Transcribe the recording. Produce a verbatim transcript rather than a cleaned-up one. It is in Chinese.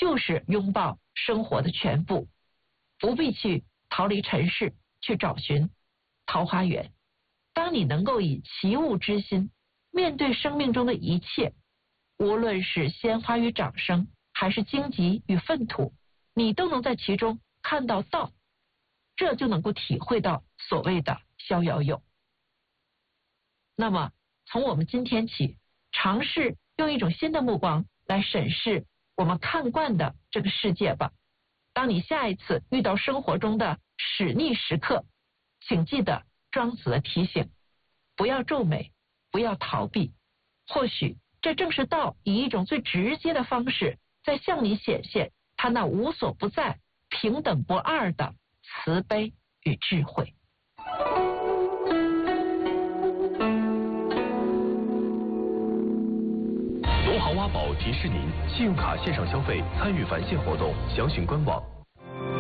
就是拥抱生活的全部，不必去逃离尘世，去找寻桃花源。当你能够以齐物之心面对生命中的一切，无论是鲜花与掌声，还是荆棘与粪土，你都能在其中看到道，这就能够体会到所谓的逍遥游。那么从我们今天起，尝试用一种新的目光来审视我们看惯的这个世界吧。当你下一次遇到生活中的使逆时刻，请记得庄子的提醒，不要皱眉，不要逃避，或许这正是道以一种最直接的方式在向你显现他那无所不在、平等不二的慈悲与智慧。 罗豪挖宝提示您，信用卡线上消费参与返现活动，详询官网。